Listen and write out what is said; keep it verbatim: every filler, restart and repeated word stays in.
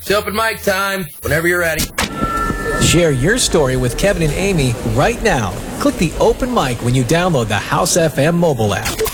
It's open mic time, whenever you're ready. Share your story with Kevin and Amy right now. Click the open mic when you download the House F M mobile app.